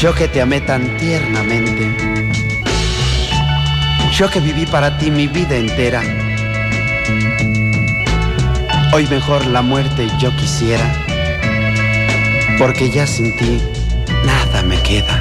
Yo que te amé tan tiernamente, yo que viví para ti mi vida entera. Hoy mejor la muerte yo quisiera, porque ya sin ti nada me queda.